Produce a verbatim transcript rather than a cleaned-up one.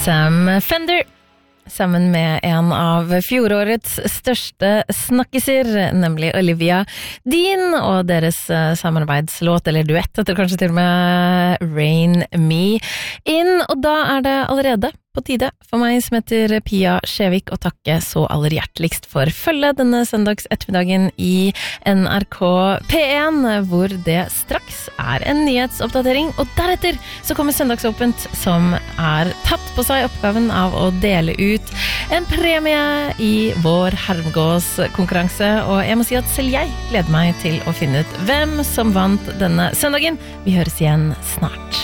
Sam Fender sammen med en av fjorårets største snakkiser, nemlig Olivia Dean, og deres samarbeidslåt, eller duett, etter kanskje til og med Rain Me In, og da er det allerede på tide for meg som heter Pia Skjevik å takke så aller hjerteligst for følget denne søndags ettermiddagen i N R K P en, hvor det straks er en nyhetsoppdatering, og deretter så kommer Søndagsåpent, som er tatt på seg oppgaven av å dele ut en premie i vår Hermgås-konkurranse, og jeg må si at selv jeg gleder meg til å finne ut hvem som vant denne søndagen. Vi høres igjen snart.